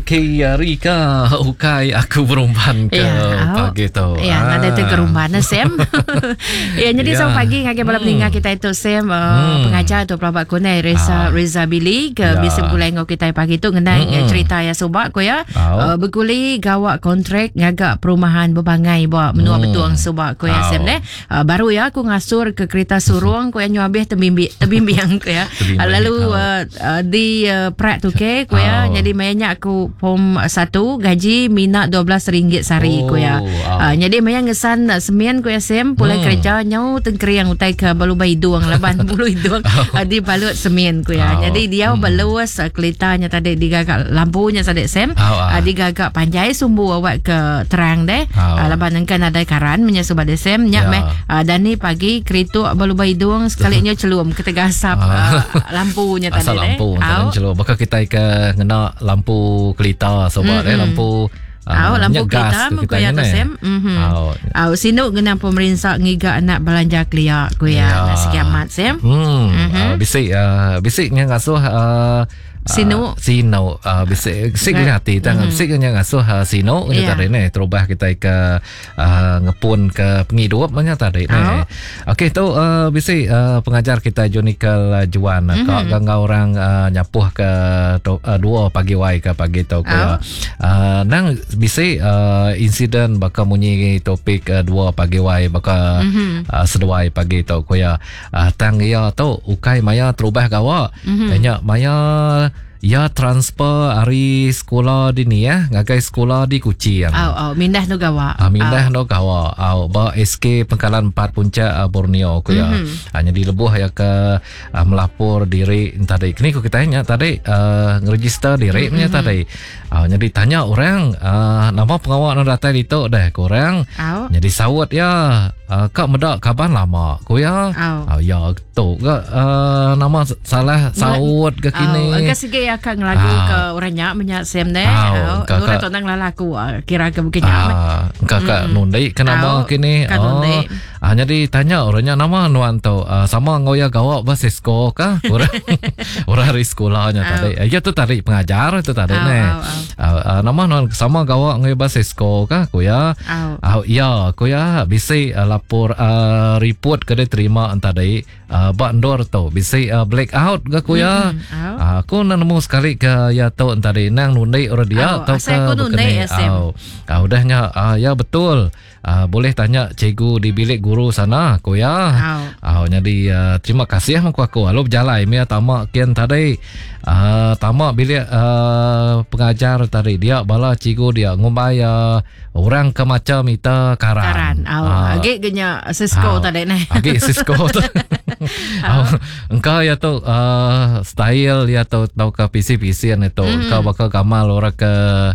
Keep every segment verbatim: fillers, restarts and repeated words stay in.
Okey, Rika, ukai aku berumpan ke ya, pagi tu. Ya, ah. ada tu kerumpan Sam. Ya, jadi ya. So pagi ngake bala pendengar kita itu Sam, uh, hmm. pengajar tu pelabak kunai Reza ah. Reza Billy ke ya. Bisa bulai ngau kita pagi tu ngenai hmm. cerita ya sobak ko ya. Oh. Uh, berguli gawak kontrak ngagak perumahan berbangai buat menua hmm. betuang sobak ko ya oh. Sam le. Uh, baru ya aku ngasur ke kereta surung ko ya nyuabih tebimbi tebimbiang ko ya. Lalu uh, uh, di uh, Prat tu ke ko ya. Oh. Jadi mayanya aku form satu gaji mina dua belas ringgit sehari oh, ko ya. Oh. Uh, jadi maya ngesan uh, semien ko ya Sam pulai hmm. kerja nyau tengkeri yang utai ke balubai duang laban bulu duang oh. uh, di balut semien ko ya. Oh. Jadi dia hmm. baluas uh, kelitanya tadi digagak lampunya sadek Sam. Oh, uh. uh, digagak panjai sumbu awak ke terang deh. Oh. Uh, laban kan ada karan menyesu bade Sam nyak yeah. meh uh, dan ni pagi kritu balubai duang sekalinya celum ketegasap oh. uh, lampunya tadi deh. Lampu oh. celum bakal kita ke ngena lampu kelita sebab mm-hmm. eh lampu Uh, oh, lampu kita mengkoyak tu Sam. Mhm. Oh, oh sino guna pemerintah ngiga anak belanja kelia ko ya yeah. Nasi kiamat Sam. Hmm. Mm-hmm. Uh, bisik uh, bisiknya ngasuh uh, Sino uh, Sino uh, bisik bisik ngati tang bisik nya ngasuh uh, Sino nya yeah. tadi ni terubah kita ke uh, ngepun ke pengidup nya tadi ni. Oh. Okey tu uh, bisik uh, pengajar kita Jonikal Juan mm-hmm. kau gangga orang uh, nyapuh ke to, uh, dua pagi wai ke pagi tu ko oh. uh, nang bisik uh, insiden bakal munyi topik uh, dua pagi wai bakal mm-hmm. uh, seduai pagi tu ko ya uh, tang ya tu ukai maya terubah gawa mm-hmm. nya maya ya transfer hari sekolah di ni ya ngagai sekolah di Kuching. Oh oh mindah no gawa. Ah mindah no gawa. Au ba S K Pangkalan empat Puncak uh, Borneo ko ya. Mm-hmm. Hanya di lebuh ya ke uh, melapor diri tadi. Kini ko kita tanya tadi uh, ngeregister diri nya mm-hmm. tadi. Ah uh, jadi tanya orang uh, nama pengawal no data itu dah kurang. Oh. Jadi sawat ya uh, kak medak kapan lama ko ya. Oh. Uh, ya tu ke uh, nama salah sawat ke kini. Oh, agak sikit akan ngelagu ah. ke orangnya menyak Sam deh. Oh, nura tu nang lalaku kira ke bukannya. Ah, kakak mm. nundi kenapa oh, kini? Oh, ah, jadi tanya orangnya nama nuan tu uh, sama ngoya gawak basisko kah? Orang orang hari sekolahnya oh. tadi. Ya tu tadi pengajar tu tadi oh, ni. Oh, oh. Uh, uh, nama nuan sama gawak ngoya basisko kah? Kuya. Oh. Uh, ya, kuya bisa uh, lapor uh, report ke dia terima tadi. Uh, bandor tu bisa uh, black out ke kuya. Mm-hmm. Oh. Uh, aku nemu sekali ke ya tu tadi nang nundi orang dia atau ke bukannya oh, oh udahnya uh, ya betul uh, boleh tanya cikgu di bilik guru sana ko ya oh, oh jadi uh, terima kasih aku aku alo berjalan mi tamak kian tadi uh, tamak bilik uh, pengajar tadi dia bala cikgu dia ngumbai uh, orang ke macam ita karan karan oh, uh, agak genya Cisco oh, tadi ni agak Cisco tu oh, engkau ya tu uh, style ya tu tau ke P C P C ni tu mm-hmm. engkau bakal kamal orang ke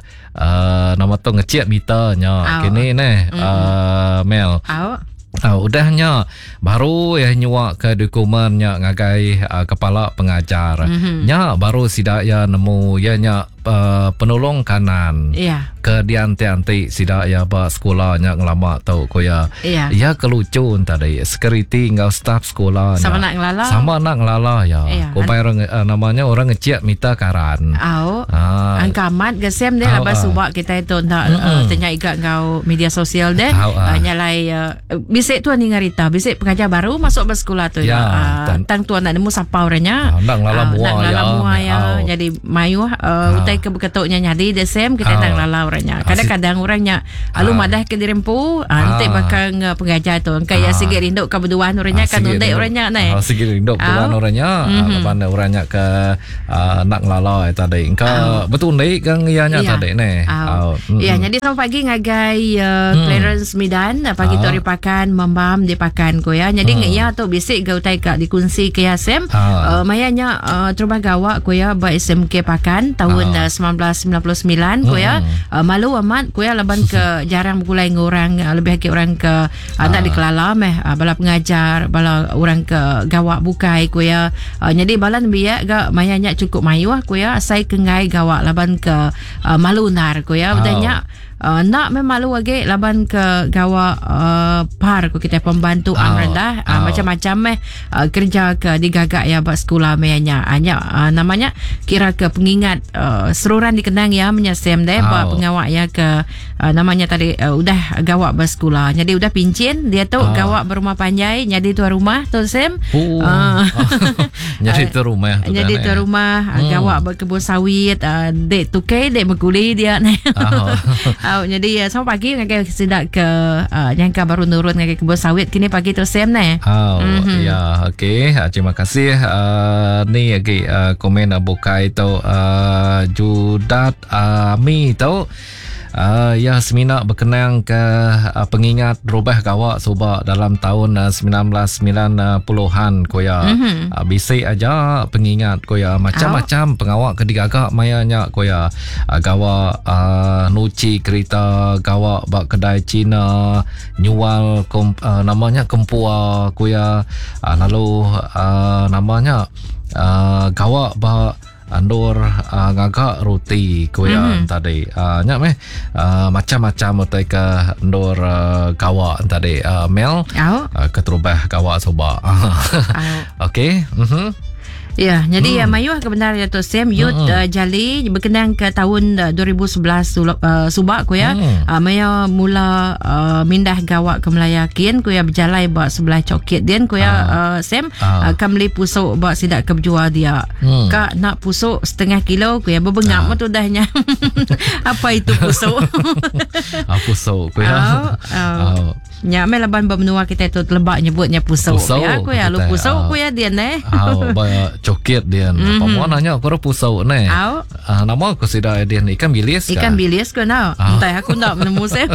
uh, nama tu ngecek mitanya oh. kini ni mm-hmm. uh, Mel oh. Uh, udahnya baru ya nyuak ke dokumennya ngagai uh, kepala pengajar mm-hmm. nya baru sidak ya nemu ya nya uh, penolong kanan yeah. ke dianti-anti sidak ya ba sekolahnya ngelama tau ko ya yeah. ya kelucuan tadi security ngau staff sekolahnya sama nak ngelala sama nak ngelala ya yeah. ko bayar uh, namanya orang ngecek mita karan au uh, angkamat gesem deh labas uh, subak kita itu nak uh, tanya ikat ngau media sosial deh uh, uh, nyalai uh, bisik tuan ni ngarita bisik pengajar baru masuk ke sekolah tu ya, ya. Uh, tang tuan nak nemu sapa orangnya uh, nak lala mua uh, ya, ya. Uh, jadi mayu uh, uh. utai ke beketuknya nyadi desem kita uh. tang lala orangnya kadang-kadang orangnya alu uh. madah ke dirempu uh, nanti bakal uh, pengajar tu kayak uh. sikit rinduk ke berduaan orangnya uh, kan untai orangnya ni uh, sikit rinduk berduaan uh. orangnya mm-hmm. uh, mana orangnya ke uh, nak lala tadi engkau uh. betul ni kan ianya yeah. tadi ni uh. uh. ya jadi selamat pagi ngagai uh, hmm. Clarence Midan pagi uh. tu ripakan membam dia pakan ko ya jadi hmm. ngaya tu bisik gau tai ka dikunci ke Sam uh, mayanya uh, terubah gawak ko ya ba S M K pakan tahun uh. sembilan belas sembilan puluh sembilan ko ya uh, malu amat ko ya laban ke jarang bergulai dengan orang uh, lebih ke orang ke uh, tak dikelala meh uh, bala pengajar bala orang ke gawak bukai ko ya uh, jadi balan biak ga mayanya cukup mayuah ko ya sai kengai gawak laban ke uh, malunar ko ya udahnya uh, nak memalu lagi laban ke gawa uh, par ko kita pembantu Oh. am rendah uh, Oh. macam-macam eh uh, kerja ke digagak ya bak sekolah meanya hanya uh, namanya kira ke pengingat uh, seruran dikenang ya menyasem deh Oh. bak pengawak ya ke uh, namanya tadi uh, udah gawak bak sekolah jadi udah pincin dia tu Oh. gawak berumah panjai jadi tuan rumah tu sem Oh. Ah. Jadi tu rumah tu jadi kan, tuan eh. rumah uh, Hmm. gawak berkebun sawit uh, dek tukai dek berguli dia ni Oh. Oh, jadi uh, sama pagi ngakai sidak ke uh, yang baru nurun ngakai kebun sawit kini pagi tu sem ni. Oh, Mhm. ya, okey. Uh, terima kasih. Uh, ni lagi uh, komen uh, bukai tu uh, Judat uh, Mi tu. Uh, ya, seminar berkenang ke uh, pengingat robah gawak subak dalam tahun uh, sembilan belas sembilan puluhan koya. Mhm. Uh, bisik aja pengingat koya macam-macam pengawak kedigagak mayanya koya. Uh, gawak uh, nuci kereta, gawak bak kedai Cina, nyual kom, uh, namanya kempua koya. Uh, lalu uh, namanya uh, gawak bak andor uh, ngagak roti koya Mhm. tadi uh, nyak meh uh, macam-macam utai ke andor uh, gawak tadi uh, Mel Oh. uh, keterubah gawak soba. Oh. Okey. Mhm. Ya, jadi Hmm. hmm. uh, mayuh kebenaran tu Sam Yud Hmm. uh, Jali berkenang ke tahun uh, dua ribu sebelas uh, subak ku ya. Hmm. Uh, maya mula uh, mindah gawak ke Melayakin ku ya berjalai bak sebelah cokit din ku ya uh, Sam Ah. uh, kamli pusuk bak sidak ke berjual dia. Hmm. Kak nak pusuk setengah kilo ku ya berbengap Ah. tu dahnya. Apa itu pusuk? Aku so koya. Oh, oh. Nya me laban bermenua kita tu lebak nyebutnya pusuk. Pusuk, Ya ku ya lu kita, pusuk ah. ku ya dia ne. Aw, ba cokit dia. Mhm. Pamuan nanya aku ro pusau ne. Au. Ah, nama aku sida dia ikan bilis ka. Ikan bilis ke nak? Ah. Entah aku nak menemu saya.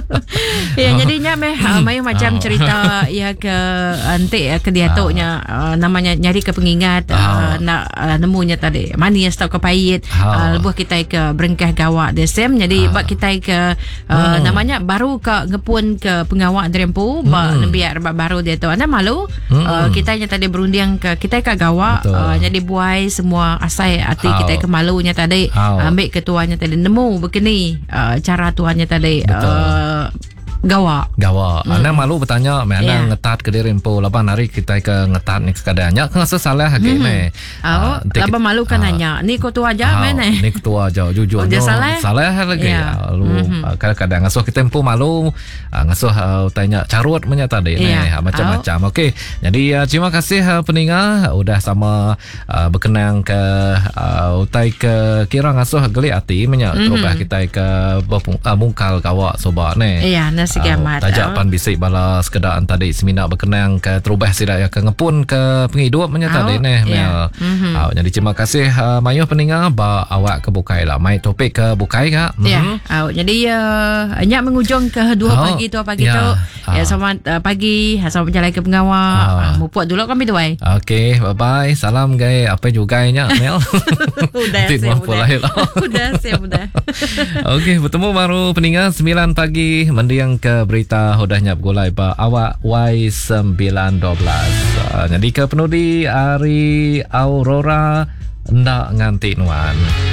Ya jadinya meh uh, mayu macam Ah. cerita ya ke antik ya ke dia tu nya uh, namanya nyari ke pengingat uh, Ah. nak uh, nemunya tadi manis tau ke pahit Ah. uh, lebuh kita ke berengkah gawak desem jadi Ah. bak kita ke uh, Hmm. namanya baru ke ngepun ke pengawak drempu bak Hmm. nebiak rebak baru dia tu anda malu Hmm. uh, kita nya tadi berunding ke kita ke gawak Betul. uh, jadi buai semua asai hati Ah. kita ke malunya tadi Ah. ambil ketuanya tadi nemu begini uh, cara tuannya tadi Betul. uh, gawak. Gawa. Hmm. Ana malu bertanya, me ana Yeah. ngetat ke dirempo laban hari kita ke ngetat ni keadaannya kan salah hake Hmm. me. Oh, Ah, dek- laba malu kan ah, nanya. Ni kau tu aja ah, mana? Ni ketua aja jujur. Oh, dia no, salah? Salah lagi. Yeah. Yeah. Lu Mhm. ah, kadang-kadang ngasuh kita tempo malu, ah, ngasuh uh, tanya carut punya tadi Yeah. ni macam-macam. Okey. Jadi uh, terima kasih uh, pendengar udah sama uh, berkenang ke uh, utai ke kira ngasuh geli hati menya Mhm. terubah kita ke berpung- uh, mungkal kawak soba ni. Iya, nasi gamat. Tajak pan bisik bala sekedaan tadi seminar berkenang ke terubah sida ya ke ngepun ke penghidup punya tadi Oh, ni ya. Mel. Mhm. Ah, jadi terima kasih uh, Mayuh pendengar ba awak ke bukai lah. Mai topik ke bukai kak. Ya, Mhm. oh, jadi uh, hanya mengujung ke dua Oh, pagi tu pagi ya. tu. Ya Ah. sama uh, pagi sama berjalan ke pengawal. Ah. Uh, Muput dulu kami tu ai. Okey, bye bye. Salam gay apa juga nya Mel. Udah Nanti saya maaf udah. lahir lah. Udah saya udah. Okey, bertemu baru pendengar sembilan pagi mendiang ke berita hodahnya bergulai ba awak Y sembilan dua belas. Uh, jadi ke penudi Ari Aurora ndak nganti nuan.